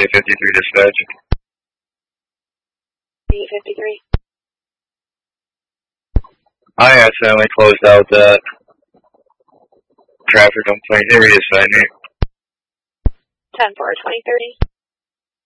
D53 dispatch. D53. I accidentally closed out that traffic complaint. They reassigned me. 10-4, 2030.